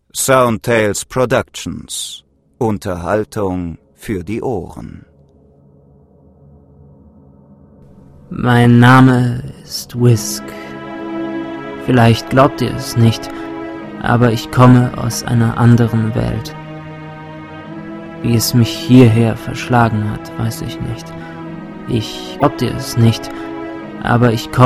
Soundtales Productions. Unterhaltung für die Ohren. Mein Name ist Whisk. Vielleicht glaubt ihr es nicht, aber ich komme aus einer anderen Welt. Wie es mich hierher verschlagen hat, weiß ich nicht. Glaubt ihr es nicht, aber ich komme